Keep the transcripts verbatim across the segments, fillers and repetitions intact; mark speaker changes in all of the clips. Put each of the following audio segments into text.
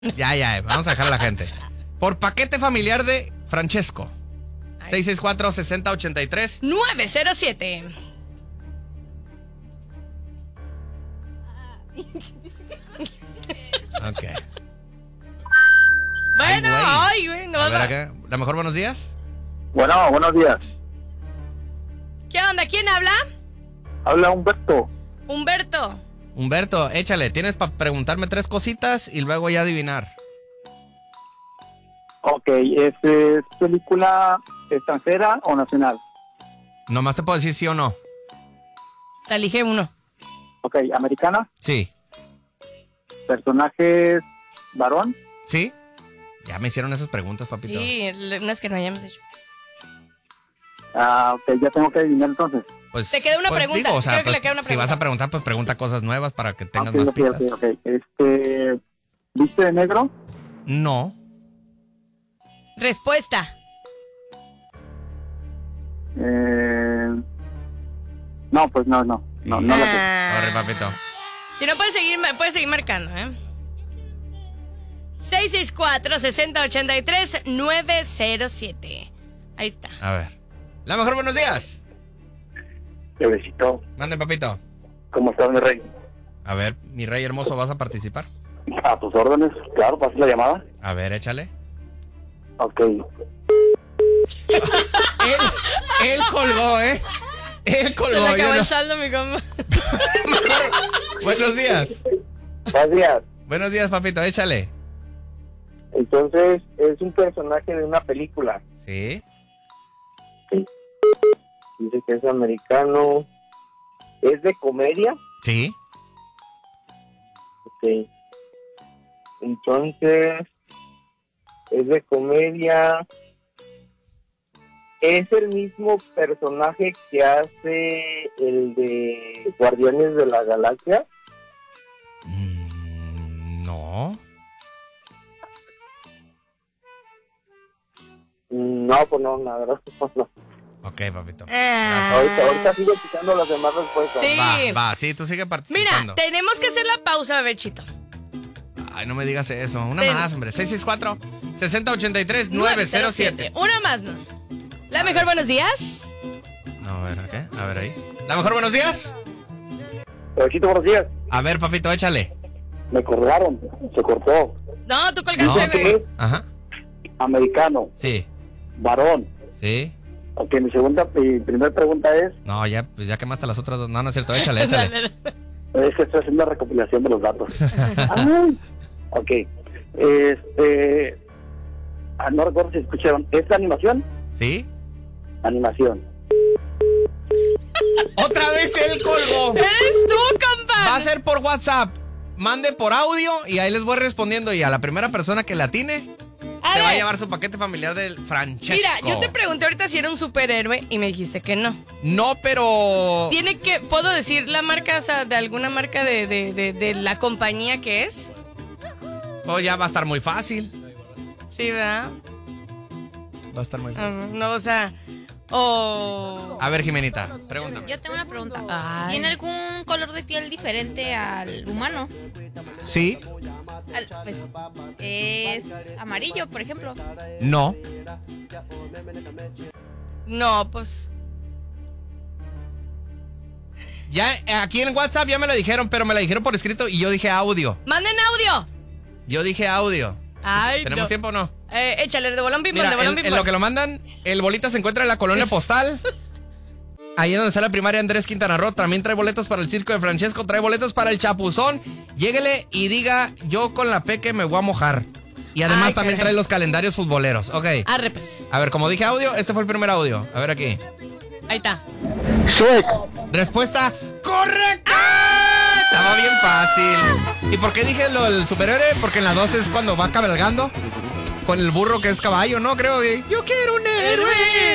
Speaker 1: Ya, ya, vamos a dejar a la gente. Por paquete familiar de Francesco. seis seis cuatro, seis cero ocho tres.
Speaker 2: nueve cero siete.
Speaker 1: Ok.
Speaker 2: Bueno,
Speaker 1: Ay,
Speaker 2: ay, güey, no
Speaker 1: A ver
Speaker 2: va.
Speaker 1: acá. ¿La mejor buenos días?
Speaker 3: Bueno, buenos días.
Speaker 2: ¿Qué onda? ¿Quién habla?
Speaker 3: Habla Humberto.
Speaker 2: Humberto.
Speaker 1: Humberto, échale. Tienes para preguntarme tres cositas y luego ya adivinar.
Speaker 3: Ok, ¿es, es película extranjera o nacional?
Speaker 1: Nomás te puedo decir sí o no.
Speaker 2: Te elige uno.
Speaker 3: Ok, ¿americana?
Speaker 1: Sí.
Speaker 3: ¿Personajes varón?
Speaker 1: ¿Sí? Ya me hicieron esas preguntas, papito.
Speaker 2: Sí, unas que no hayamos hecho.
Speaker 3: Ah, ok, ya tengo que adivinar entonces.
Speaker 1: Pues,
Speaker 2: Te queda una
Speaker 1: pues,
Speaker 2: pregunta.
Speaker 1: digo, o sea,
Speaker 2: Creo que
Speaker 1: pues,
Speaker 2: le queda una
Speaker 1: Si
Speaker 2: pregunta.
Speaker 1: vas a preguntar, pues pregunta cosas nuevas para que tengas
Speaker 3: Ok,
Speaker 1: más
Speaker 3: ok,
Speaker 1: pistas.
Speaker 3: ok, ok. Este, ¿viste de negro?
Speaker 1: No.
Speaker 2: Respuesta.
Speaker 3: Eh, no, pues no, no. No, no la sé.
Speaker 2: Ah.
Speaker 1: Corre, papito.
Speaker 2: Si no, puedes seguir, puedes seguir marcando, ¿eh? seis seis cuatro, seis cero ocho tres, nueve cero siete. Ahí está.
Speaker 1: A ver. La mejor buenos días.
Speaker 3: Bebecito,
Speaker 1: Mande, papito.
Speaker 3: ¿cómo estás, mi rey?
Speaker 1: A ver, mi rey hermoso, ¿vas a participar?
Speaker 3: A tus órdenes, claro, pasa la llamada.
Speaker 1: A ver, échale.
Speaker 3: Ok.
Speaker 1: Él, él colgó, ¿eh? Él
Speaker 2: Se
Speaker 1: colgó.
Speaker 2: le acabó
Speaker 1: yo
Speaker 2: el
Speaker 1: no.
Speaker 2: saldo, mi compa.
Speaker 1: Buenos días.
Speaker 3: Buenos días.
Speaker 1: Buenos días, papito, échale.
Speaker 3: Entonces, es un personaje de una película.
Speaker 1: Sí.
Speaker 3: Dice que es americano. ¿Es de comedia?
Speaker 1: Sí.
Speaker 3: Ok. Entonces, es de comedia. ¿Es el mismo personaje que hace el de Guardianes de la Galaxia?
Speaker 1: Mm, no.
Speaker 3: No, pues no, la verdad, pues no.
Speaker 1: Ok, papito.
Speaker 2: Ah.
Speaker 3: Ahorita, ahorita sigo escuchando las demás respuestas.
Speaker 2: Sí.
Speaker 1: Va, va, sí, tú sigue participando.
Speaker 2: Mira, tenemos que hacer la pausa, Bechito.
Speaker 1: Ay, no me digas eso. Una
Speaker 2: Ten-
Speaker 1: más, hombre. seis seis cuatro, seis cero ocho tres, nueve cero siete.
Speaker 2: Una más, ¿no? La mejor, buenos días.
Speaker 1: No, a ver, ¿qué? A ver ahí. La mejor buenos días.
Speaker 3: Bebecito, buenos días.
Speaker 1: A ver, papito, échale.
Speaker 3: Me colgaron, se cortó.
Speaker 2: No, tú
Speaker 1: No,
Speaker 2: colgaste, güey.
Speaker 1: tú- Ajá.
Speaker 3: Americano,
Speaker 1: Sí,
Speaker 3: varón.
Speaker 1: sí.
Speaker 3: Ok, mi segunda, mi primera pregunta es,
Speaker 1: No, ya, pues ya quemaste las otras dos. No, no es cierto, échale, échale.
Speaker 2: Dale,
Speaker 3: es que estoy haciendo la recopilación de los datos. Ay, ok, este, ah, no recuerdo si escucharon, ¿es animación?
Speaker 1: ¿Sí?
Speaker 3: Animación.
Speaker 1: Otra vez él colgó.
Speaker 2: ¡Eres tú, compa!
Speaker 1: Va a ser por WhatsApp. Mande por audio y ahí les voy respondiendo. Y a la primera persona que la atine,
Speaker 2: A
Speaker 1: se va a
Speaker 2: ver,
Speaker 1: llevar su paquete familiar del Francesco.
Speaker 2: mira, yo te pregunté ahorita si era un superhéroe y me dijiste que no.
Speaker 1: No, pero...
Speaker 2: ¿Tiene que, puedo decir la marca, o sea, de alguna marca de, de, de, de la compañía que es?
Speaker 1: Oh, ya va a estar muy fácil.
Speaker 2: Sí, ¿verdad?
Speaker 1: Va a estar muy
Speaker 2: Ah,
Speaker 1: fácil.
Speaker 2: no, o sea, o...
Speaker 1: A ver, Jimenita, pregúntame.
Speaker 4: Yo tengo una pregunta.
Speaker 2: Ay.
Speaker 4: ¿Tiene algún color de piel diferente al humano?
Speaker 1: ¿Sí?
Speaker 4: Al- pues, es amarillo, por ejemplo.
Speaker 1: No.
Speaker 2: No, pues...
Speaker 1: Ya, eh, aquí en WhatsApp ya me lo dijeron, pero me lo dijeron por escrito y yo dije audio.
Speaker 2: ¡Manden audio!
Speaker 1: Yo dije audio.
Speaker 2: Ay,
Speaker 1: ¿Tenemos
Speaker 2: no.
Speaker 1: tiempo o no?
Speaker 2: Eh, échale, de bolón bimbón,
Speaker 1: Mira,
Speaker 2: de bolón
Speaker 1: en, en
Speaker 2: bimbón.
Speaker 1: lo que lo mandan, el bolita se encuentra en la colonia postal. Ahí es donde está la primaria Andrés Quintana Roo. También trae boletos para el circo de Francesco, trae boletos para el Chapuzón. Lléguele y diga, yo con la peque me voy a mojar. Y además
Speaker 2: Ay,
Speaker 1: también
Speaker 2: caray.
Speaker 1: trae los calendarios futboleros. Ok.
Speaker 2: Arre, pues.
Speaker 1: A ver, como dije audio, este fue el primer audio. A ver aquí.
Speaker 2: Ahí está.
Speaker 3: Shrek.
Speaker 1: Respuesta correcta. Estaba bien fácil. ¿Y por qué dije lo del superhéroe? Porque en la dos es cuando va cabalgando con el burro que es caballo, ¿no? Creo que yo quiero un héroe.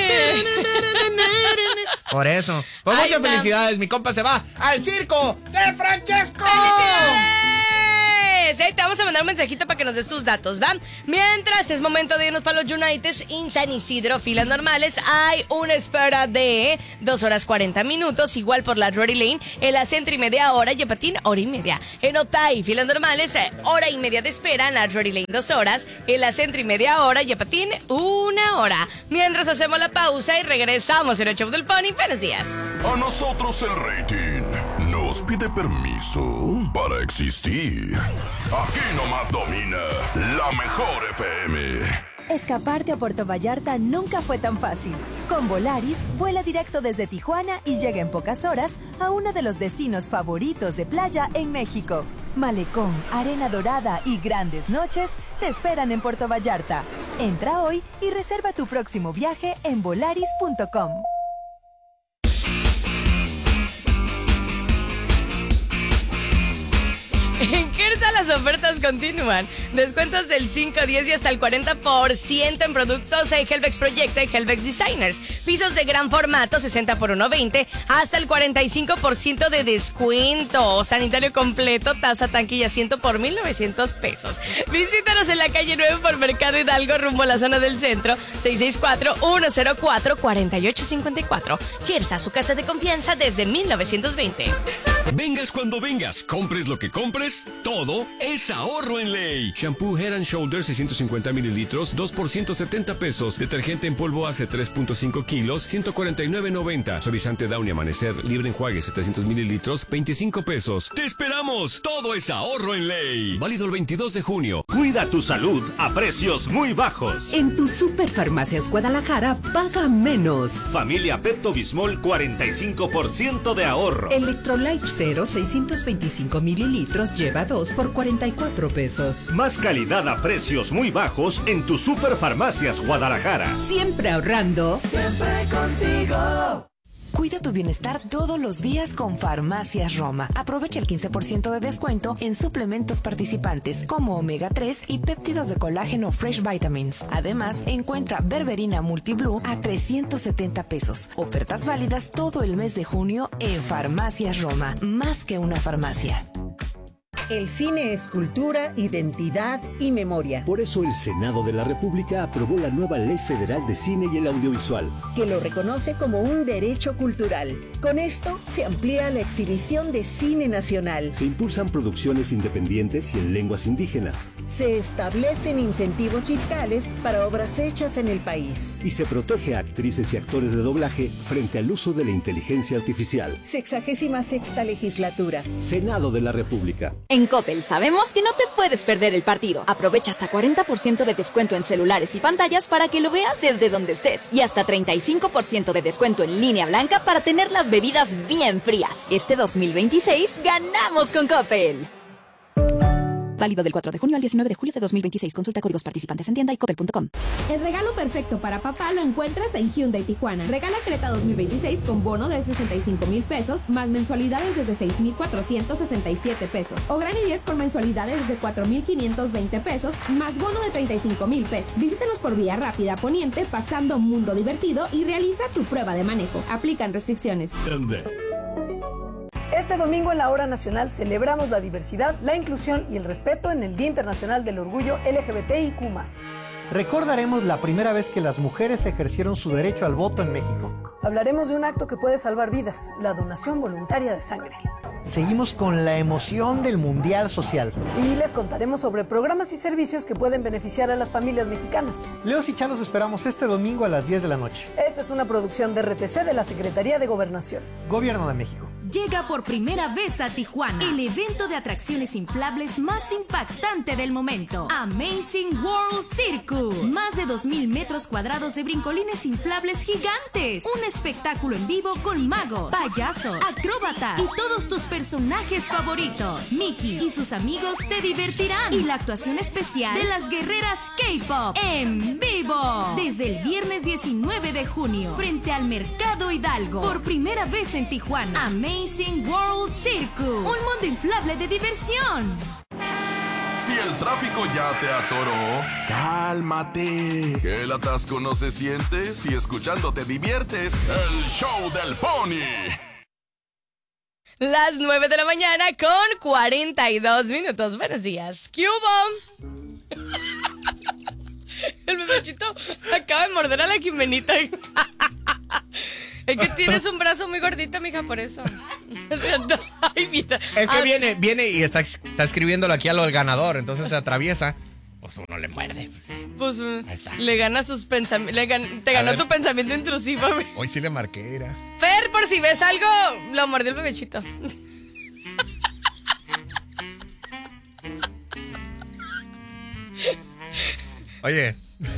Speaker 1: Por eso. Pues
Speaker 2: Ahí
Speaker 1: muchas
Speaker 2: está.
Speaker 1: felicidades. Mi compa se va al circo de Francesco.
Speaker 2: ¡Felicidades! pues ahí te vamos a mandar un mensajito para que nos des tus datos, ¿va? Mientras es momento de irnos para los Uniteds en San Isidro, filas normales. Hay una espera de dos horas cuarenta minutos, igual por la Rory Lane, en la Centro y media hora, Yepatín, hora y media. En Otay, filas normales, hora y media de espera, en la Rory Lane, dos horas, en la Centro y media hora, Yepatín, una hora. Mientras hacemos la pausa y regresamos en el Show del Pony. Buenos días.
Speaker 5: A nosotros el rating nos pide permiso para existir. Aquí nomás domina la mejor F M.
Speaker 6: Escaparte a Puerto Vallarta nunca fue tan fácil. Con Volaris, vuela directo desde Tijuana y llega en pocas horas a uno de los destinos favoritos de playa en México. Malecón, arena dorada y grandes noches te esperan en Puerto Vallarta. Entra hoy y reserva tu próximo viaje en volaris punto com.
Speaker 2: En Kersa las ofertas continúan. Descuentos del cinco, diez y hasta el cuarenta por ciento en productos en Helvex Projecta y Helvex Designers. Pisos de gran formato, sesenta por uno veinte, hasta el cuarenta y cinco por ciento de descuento. Sanitario completo, taza, tanque y asiento por mil novecientos pesos. Visítanos en la calle nueve por Mercado Hidalgo, rumbo a la zona del centro, seis seis cuatro, uno cero cuatro, cuatro ocho cinco cuatro. Kersa, su casa de confianza desde mil novecientos veinte.
Speaker 7: Vengas cuando vengas, compres lo que compres, todo es ahorro en ley. Shampoo Head and Shoulders seiscientos cincuenta mililitros, dos por ciento setenta pesos. Detergente en polvo hace tres punto cinco kilos, ciento cuarenta y nueve noventa. Suavizante Downy Amanecer libre enjuague setecientos mililitros, veinticinco pesos. ¡Te esperamos! Todo es ahorro en ley. Válido el veintidós de junio.
Speaker 8: Cuida tu salud a precios muy bajos.
Speaker 9: En tu Superfarmacias Guadalajara paga menos.
Speaker 8: Familia Pepto Bismol, cuarenta y cinco por ciento de ahorro.
Speaker 9: Electrolyte Cero, seiscientos veinticinco mililitros, lleva dos por cuarenta y cuatro pesos.
Speaker 8: Más calidad a precios muy bajos en tu Superfarmacias Guadalajara.
Speaker 9: Siempre ahorrando.
Speaker 10: Siempre contigo.
Speaker 11: Cuida tu bienestar todos los días con Farmacias Roma. Aprovecha el quince por ciento de descuento en suplementos participantes como omega tres y péptidos de colágeno Fresh Vitamins. Además, encuentra Berberina Multiblue a trescientos setenta pesos. Ofertas válidas todo el mes de junio en Farmacias Roma. Más que una farmacia.
Speaker 12: El cine es cultura, identidad y memoria.
Speaker 13: Por eso el Senado de la República aprobó la nueva Ley Federal de Cine y el Audiovisual,
Speaker 12: que lo reconoce como un derecho cultural. Con esto se amplía la exhibición de cine nacional.
Speaker 13: Se impulsan producciones independientes y en lenguas indígenas.
Speaker 12: Se establecen incentivos fiscales para obras hechas en el país.
Speaker 13: Y se protege a actrices y actores de doblaje frente al uso de la inteligencia artificial.
Speaker 12: Sexagésima sexta legislatura.
Speaker 13: Senado de la República.
Speaker 14: En Coppel sabemos que no te puedes perder el partido. Aprovecha hasta cuarenta por ciento de descuento en celulares y pantallas para que lo veas desde donde estés. Y hasta treinta y cinco por ciento de descuento en línea blanca para tener las bebidas bien frías. Este dos mil veintiséis ganamos con Coppel. Válido del cuatro de junio al diecinueve de julio de dos mil veintiséis. Consulta códigos participantes en tienda y coppel punto com.
Speaker 15: El regalo perfecto para papá lo encuentras en Hyundai Tijuana. Regala Creta dos mil veintiséis con bono de sesenta y cinco mil pesos, más mensualidades desde seis mil cuatrocientos sesenta y siete pesos. O Gran i diez con mensualidades desde cuatro mil quinientos veinte pesos, más bono de treinta y cinco mil pesos. Visítanos por Vía Rápida Poniente, pasando Mundo Divertido y realiza tu prueba de manejo. Aplican restricciones.
Speaker 16: Este domingo en la Hora Nacional celebramos la diversidad, la inclusión y el respeto en el Día Internacional del Orgullo L G B T I Q más.
Speaker 17: Recordaremos la primera vez que las mujeres ejercieron su derecho al voto en México.
Speaker 16: Hablaremos de un acto que puede salvar vidas, la donación voluntaria de sangre.
Speaker 17: Seguimos con la emoción del Mundial Social.
Speaker 16: Y les contaremos sobre programas y servicios que pueden beneficiar a las familias mexicanas.
Speaker 17: Leos y Chan los esperamos este domingo a las diez de la noche.
Speaker 16: Esta es una producción de R T C de la Secretaría de Gobernación.
Speaker 17: Gobierno de México.
Speaker 18: Llega por primera vez a Tijuana el evento de atracciones inflables más impactante del momento. Amazing World Circus. Más de dos mil metros cuadrados de brincolines inflables gigantes. Un espectáculo en vivo con magos, payasos, acróbatas y todos tus personajes favoritos. Mickey y sus amigos te divertirán. Y la actuación especial de las guerreras K-pop en vivo. Desde el viernes diecinueve de junio, frente al Mercado Hidalgo. Por primera vez en Tijuana. Amazing World Circus. Un mundo inflable de diversión.
Speaker 5: Si el tráfico ya te atoró, cálmate. Que el atasco no se siente si escuchando te diviertes. El show del Pony.
Speaker 2: las nueve de la mañana con cuarenta y dos minutos. Buenos días. ¿Qué hubo? El bebechito acaba de morder a la Jimenita. Es que tienes un brazo muy gordito, mija, por eso. Ay, mira.
Speaker 1: Es que
Speaker 2: Ah,
Speaker 1: viene, viene y está, está escribiéndolo aquí a lo del ganador, entonces se atraviesa. Pues uno le muerde.
Speaker 2: Pues uh, le gana sus pensamientos. Te ganó tu pensamiento intrusivo, güey.
Speaker 1: Hoy sí le marqué, era.
Speaker 2: Fer, por si ves algo, lo mordió el bebechito.
Speaker 1: Oye.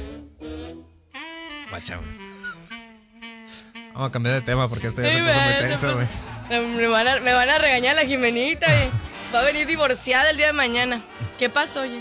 Speaker 1: Guacha, güey. Vamos a cambiar de tema porque esto ya
Speaker 2: Sí,
Speaker 1: se puso muy
Speaker 2: güey,
Speaker 1: tenso,
Speaker 2: se
Speaker 1: güey.
Speaker 2: puso- Me van, a, me van a regañar la Jimenita, güey. Va a venir divorciada el día de mañana. ¿Qué pasó, oye?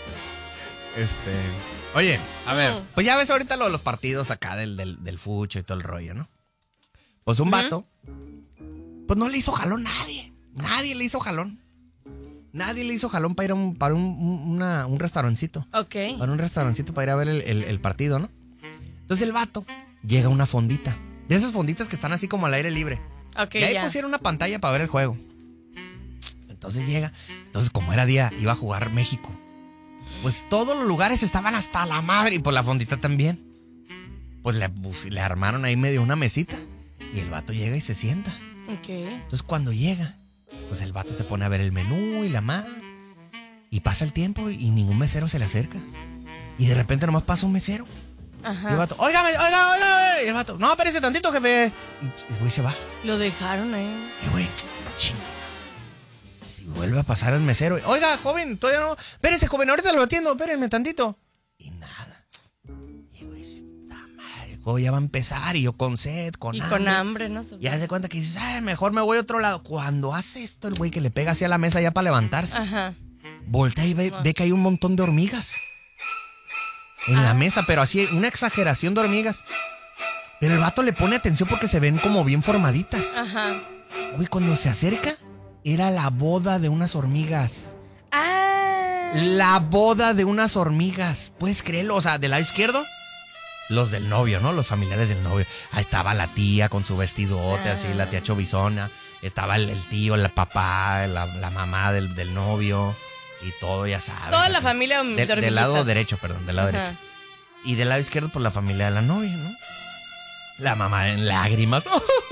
Speaker 1: Este. Oye, a ver,
Speaker 2: Mm.
Speaker 1: pues ya ves ahorita lo de los partidos acá del, del, del fucho y todo el rollo, ¿no? Pues un
Speaker 2: Ujú.
Speaker 1: vato, pues no le hizo jalón nadie. Nadie le hizo jalón. Nadie le hizo jalón para ir a un, para un, un, una- un restaurancito.
Speaker 2: Ok.
Speaker 1: Para un restaurancito para ir a ver el, el- el partido, ¿no? Entonces el vato llega a una fondita. De esas fonditas que están así como al aire libre.
Speaker 2: Ok,
Speaker 1: y ahí
Speaker 2: ya.
Speaker 1: pusieron una pantalla para ver el juego. Entonces llega. Entonces, como era día, iba a jugar México. Pues todos los lugares estaban hasta la madre. Y por la fondita también. Pues le, pus- le armaron ahí medio una mesita. Y el vato llega y se sienta.
Speaker 2: Ok.
Speaker 1: Entonces cuando llega, pues el vato se pone a ver el menú y la madre. Y pasa el tiempo y ningún mesero se le acerca. Y de repente nomás pasa un mesero.
Speaker 2: Ajá.
Speaker 1: Y el vato, oiga, oiga, oiga. Y el vato, no, espérese tantito, jefe. Y el güey se va.
Speaker 2: Lo dejaron ahí.
Speaker 1: Y güey, ching. Si vuelve a pasar el mesero. Oiga, joven, todavía no. Espérese, joven, ahorita lo atiendo, espérenme tantito. Y nada. Y güey, esta madre, el juego ya va a empezar. Y yo con sed, con
Speaker 2: Y
Speaker 1: hambre.
Speaker 2: con hambre, ¿no?
Speaker 1: Y hace cuenta que dices, ay, mejor me voy a otro lado. Cuando hace esto, el güey que le pega hacia la mesa ya para levantarse,
Speaker 2: Ajá.
Speaker 1: voltea y ve, ve que hay un montón de hormigas en la mesa, pero así, una exageración de hormigas. Pero el vato le pone atención porque se ven como bien formaditas.
Speaker 2: Ajá.
Speaker 1: Güey, cuando se acerca, era la boda de unas hormigas.
Speaker 2: Ah.
Speaker 1: La boda de unas hormigas. ¿Puedes creerlo? O sea, del lado izquierdo, los del novio, ¿no? Los familiares del novio. Ahí estaba la tía con su vestidote,
Speaker 2: Ah.
Speaker 1: así, la tía chovizona. Estaba el, el tío, el papá, la, la mamá del, del novio. Y todo, ya sabes.
Speaker 2: Toda la
Speaker 1: acá.
Speaker 2: familia
Speaker 1: De-
Speaker 2: de
Speaker 1: Del lado
Speaker 2: hormiguitas.
Speaker 1: derecho, perdón, del lado
Speaker 2: Ajá.
Speaker 1: derecho. Y del lado izquierdo, por la familia de la novia, ¿no? La mamá en lágrimas.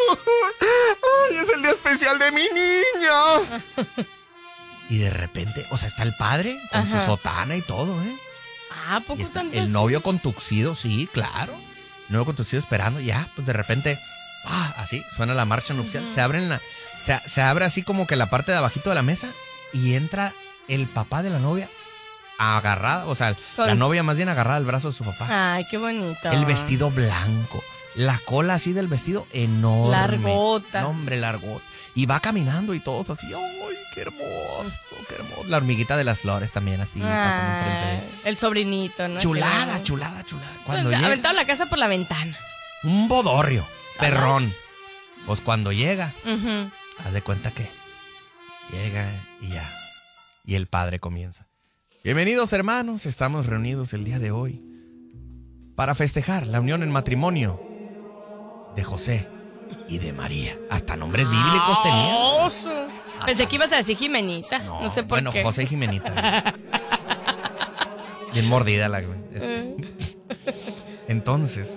Speaker 1: ¡Ay, es el día especial de mi niño! Y de repente, o sea, está el padre con
Speaker 2: Ajá.
Speaker 1: su sotana y todo, ¿eh?
Speaker 2: Ah, ¿poco
Speaker 1: Y está
Speaker 2: tanto
Speaker 1: el
Speaker 2: así?
Speaker 1: novio con tuxido, sí, claro. El novio con tuxido esperando, ya, pues de repente, ah, así, suena la marcha nupcial.
Speaker 2: Ujú.
Speaker 1: Se abren la, se, se abre así como que la parte de abajito de la mesa y entra el papá de la novia agarrada, o sea,
Speaker 2: Con-
Speaker 1: la novia más bien agarrada al brazo de su papá.
Speaker 2: Ay, qué bonito.
Speaker 1: El vestido blanco, la cola así del vestido enorme.
Speaker 2: Largota.
Speaker 1: No, hombre, largota. Y va caminando y todos así, ¡ay, qué hermoso, qué hermoso! La hormiguita de las flores también así, pasando enfrente de
Speaker 2: Ay, el sobrinito, ¿no?
Speaker 1: Chulada,
Speaker 2: Que-
Speaker 1: chulada, chulada. Cuando
Speaker 2: Pues,
Speaker 1: llega,
Speaker 2: aventado la casa por la ventana.
Speaker 1: un bodorrio, perrón. Pues cuando llega,
Speaker 2: Ujú.
Speaker 1: haz de cuenta que llega y ya. Y el padre comienza. Bienvenidos, hermanos, estamos reunidos el día de hoy para festejar la unión en matrimonio de José y de María. Hasta nombres bíblicos tenía.
Speaker 2: Oso. Pensé que ibas a decir Jimenita. No, sé por
Speaker 1: Bueno,
Speaker 2: qué.
Speaker 1: José y Jimenita. Bien mordida la güey.
Speaker 2: Eh.
Speaker 1: Entonces.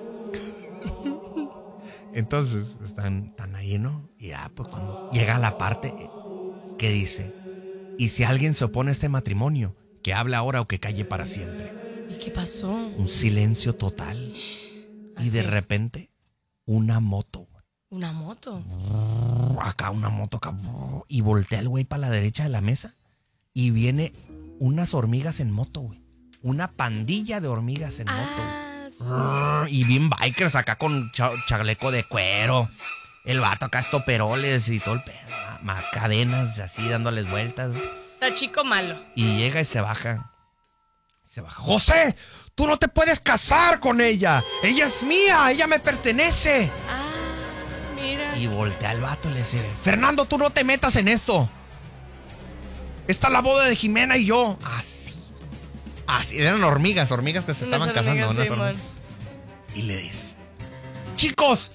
Speaker 1: Entonces, están, están ahí, ¿no? Y ya, pues cuando llega la parte que dice, y si alguien se opone a este matrimonio, que hable ahora o que calle para siempre.
Speaker 2: ¿Y qué pasó?
Speaker 1: Un silencio total. Y de repente, una moto.
Speaker 2: Una moto.
Speaker 1: Acá una moto acá. Y voltea el güey para la derecha de la mesa. Y viene unas hormigas en moto, güey. Una pandilla de hormigas en
Speaker 2: Ah,
Speaker 1: moto. Y bien bikers acá con cha- chaleco de cuero. El vato acá estoperoles y todo el pedo. ma- ma- Cadenas así dándoles vueltas. güey.
Speaker 2: Está chico malo.
Speaker 1: Y llega y se baja. Se baja. ¡José! ¡Tú no te puedes casar con ella! ¡Ella es mía! ¡Ella me pertenece!
Speaker 2: Ah, mira.
Speaker 1: Y voltea al vato y le dice, Fernando, tú no te metas en esto. Está la boda de Jimena y yo. Así. Así. Eran hormigas, hormigas que se
Speaker 2: Unas
Speaker 1: estaban
Speaker 2: hormigas,
Speaker 1: casando. unas
Speaker 2: sí,
Speaker 1: hormigas. Y le dice, chicos,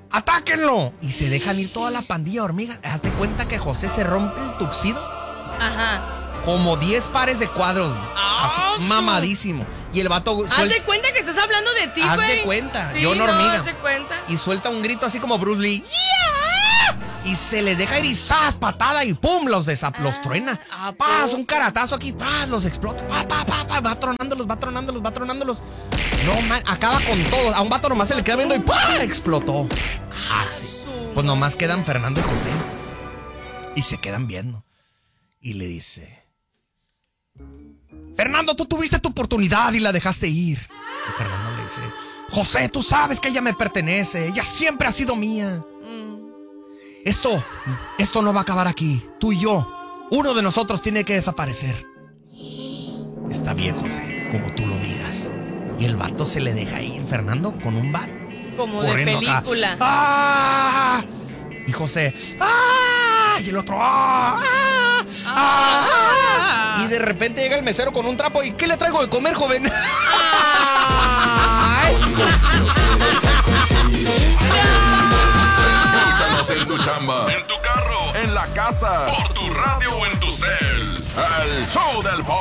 Speaker 1: ¡atáquenlo! Y se dejan ir toda la pandilla de hormigas. Haz de cuenta que José se rompe el tuxido.
Speaker 2: Ajá.
Speaker 1: Como diez pares de cuadros. Así,
Speaker 2: ¡Ah,
Speaker 1: mamadísimo. Y el vato...
Speaker 2: Haz
Speaker 1: suel-
Speaker 2: de cuenta que estás hablando de ti, güey.
Speaker 1: Haz de cuenta,
Speaker 2: Sí,
Speaker 1: yo una hormiga.
Speaker 2: No, haz de cuenta.
Speaker 1: Y suelta un grito así como Bruce Lee. ¡Yeah! Y se les deja ir y ¡zas! Patada y ¡pum! Los, desap- los truena. ¡Paz! Un caratazo aquí. ¡Paz! Los explota. ¡Pa, pa, pa, pa! Va tronándolos, va tronándolos, va tronándolos. No, man, acaba con todo. A un vato nomás se le queda viendo y ¡pah! Explotó. Así. Pues nomás quedan Fernando y José. Y se quedan viendo. Y le dice... Fernando, tú tuviste tu oportunidad y la dejaste ir. Y Fernando le dice... José, tú sabes que ella me pertenece. Ella siempre ha sido mía. Esto, esto no va a acabar aquí. Tú y yo, uno de nosotros tiene que desaparecer. Está bien, José, como tú lo digas. Y el vato se le deja ir, Fernando, con un bat.
Speaker 2: Como de
Speaker 1: corriendo acá.
Speaker 2: película.
Speaker 1: ¡Ah! Y José, ¡ah! Y el otro, ¡ah! ¡Ah! ¡Ah! ¡Ah! Y de repente llega el mesero con un trapo y ¿qué le traigo de comer, joven?
Speaker 5: Escúchanos en tu chamba, en tu carro, en la casa, por tu radio o en tu cel. El show del